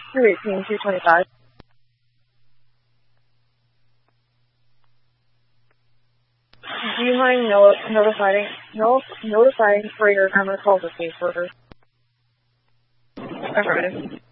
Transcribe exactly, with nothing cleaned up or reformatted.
two eighteen, two twenty-five. Do you mind no- notifying, no- notifying freighter I'm going to call the caseworker? Affirmative.